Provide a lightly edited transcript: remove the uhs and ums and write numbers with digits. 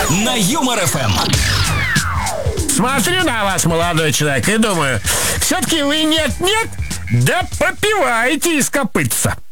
на Юмор ФМ. Смотрю на вас, молодой человек, и думаю, все-таки вы нет-нет, да попиваете из копытца.